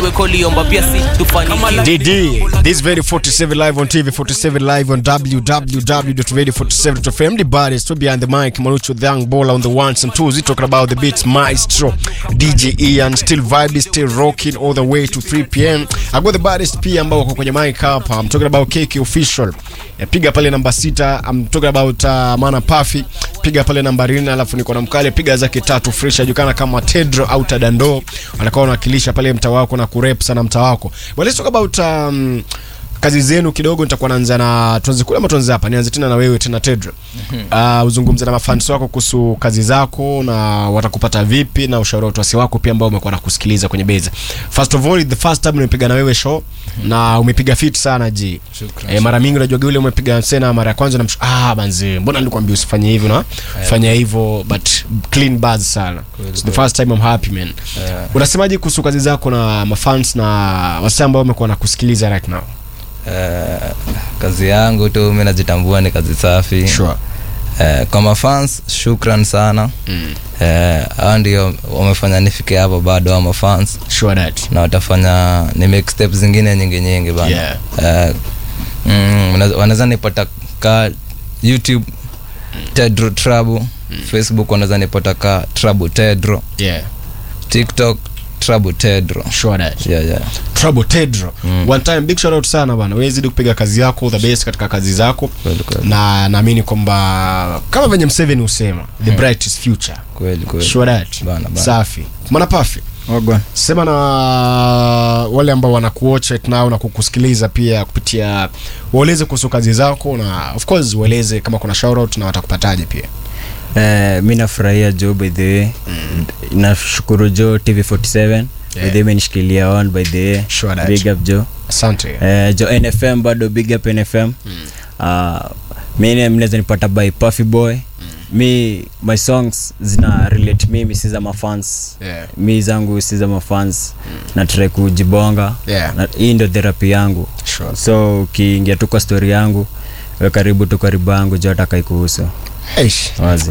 iwe koliomba pia si tufanikiwe. DD, this very 47 live on TV, 47 live on www.radio47.fm. The baddest to behind the mic, Manucho the young baller on the ones and twos. We talking about the beats maestro, DJ Ian, still vibing, still rocking all the way to 3 p.m. I got the baddest P ambao wako kwenye mic hapa. I'm talking about KK Official. Piga pale namba 6. I'm talking about Mana Puffy. Piga pale namba 4, alafu niko na mkale piga zake 3 fresh ajukana kama Tedro au Tadando. Anakuwa anawakilisha pale mtaa wako na kurep sana mtaa wako. But let's talk about kazi zenu kidogo. Nitakuwa naanza na tuanze kule ama tuanze hapa. Nianze tena na wewe tena Tedro. Uzungumze na mafans wako kuhusu kazi zako na watakupata vipi na ushauri watu wako pia ambao umekuwa nakusikiliza kwenye beza. First of all, the first time nimepiga na wewe show na umepiga fit sana ji. Mara mingi unajua yule umepiga sana mara ya kwanza na banze. Mbona nilikwambia usifanye hivyo na fanya hivyo but clean buzz sana. It's the first time I'm happy man. Unasemaje kuhusu kazi zako na mafans na wase ambao wamekuwa nakusikiliza right now? Kazi yangu tu mimi najitambua ni kazi safi. Sure. Kwa mafans shukran sana. Hao ndio wamefanya nifike hapa bado wa mafans. Sure that. Na watafanya ni make steps zingine nyingi bana. Wanaweza nipata ka YouTube Tedro Trouble, Facebook wanaweza nipata ka Trouble Tedro. TikTok Trouble Tedro. Sure that. Yeah. Trouble Tedro. One time big shout out sana bana. Wewe zidi kupiga kazi yako the best katika kazi zako. Na naamini kwamba kama venye Mseveni usema the brightest future. Kweli. Sure that. Bana. Safi. Mana Puffy. Ogwa. Sema na wale ambao wanakuwatch right now na kukusikiliza pia kupitia waeleze kuhusu kazi zako na of course waeleze kama kuna shout out na watakupataje pia. Mimi nafurahia Joe by the way. Nashukuru Joe TV47 by the way menishikilia on by the way. Sure big up Joe. Asante. Joe NFM bado big up NFM. Mimi mnaweza nipata by Puffy Boy. My songs zina relate mimi si za mafans. Mimi zangu si za mafans. Na try kujibonga. Na hii ndio therapy yangu. Sure. So ukiingia tu kwa story yangu, wewe karibu tu karibu yangu Joe atakaikuhusu. Wazi.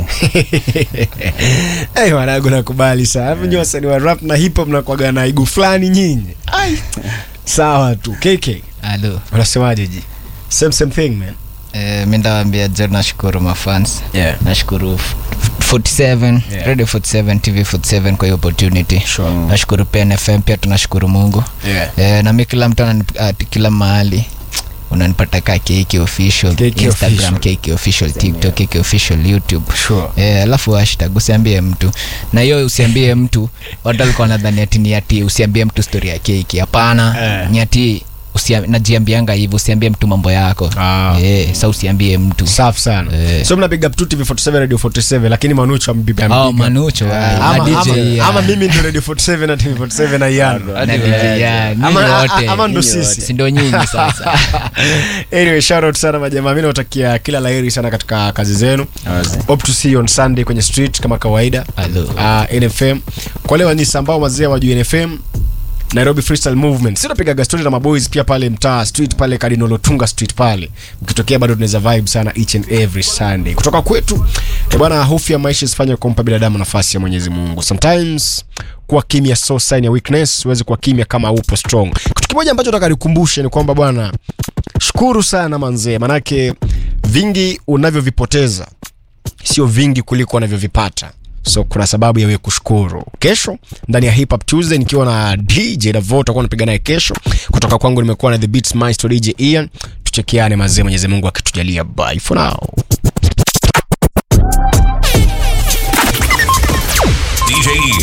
Wanangu nakubali sana. Hapo ndio wasanii wa rap na hip hop mnakuaga na igu fulani nyinyi. Sawa tu. KK. Hello. Unasemaje ji? Same thing man. Mimi ndawaambia je nashukuru mafans. Nashukuru 47 Radio 47 TV47 kwa hiyo opportunity. Sure. Nashukuru PNFM pia tunashukuru Mungu. Na mimi kila mtu kila mahali unanipata ka KK Official, Instagram KK Official, TikTok KK Official, YouTube. Sure. Alafu hashtag usiambie mtu. Na hiyo usiambie mtu, watu walikuwa nadhani ati usiambie mtu story ya KK. Hapana. Ni ati najiambianga hivyo usiambie mtu mambo yako. Sasa usiambie mtu. Safi sana. So mna big up to TV47 Radio 47 lakini Manucho ambibi. Manucho DJ. Ama mimi ndio Radio 47 na TV47 na Ian. Na DJ. Ama ndo sisi. Si ndio nyinyi sasa. Anyway, shout out sana majamaa. Mimi nawatakia kila laheri sana katika kazi zenu. Hope to see you on Sunday kwenye street kama kawaida. NFM. Kwa leo ni ambao wazee wa NFM Nairobi Freestyle Movement. Sio napiga story na maboys pia pale mtaa street pale Cardinal Otunga street pale. Ukitokea bado tunaweza vibe sana each and every Sunday. Kutoka kwetu bwana, hofu ya maisha isifanye kumpa binadamu nafasi ya Mwenyezi Mungu. Sometimes kuwa kimya so sign ya weakness, uweze kuwa kimya kama upo strong. Kitu kimoja ambacho nataka nikukumbushe ni kwamba bwana, shukuru sana manzee, manake vingi unavyovipoteza sio vingi kuliko unavyovipata. So kuna sababu ya wewe kushukuru. Kesho ndani ya Hip Hop Tuesday nikiwa na DJ Davo tutakuwa tunapiga naye kesho. Kutoka kwangu nimekuwa na The Beats Maestro DJ Ian. Tuchekiane mazee, Mwenyezi Mungu akitujalia. Bye for now. DJ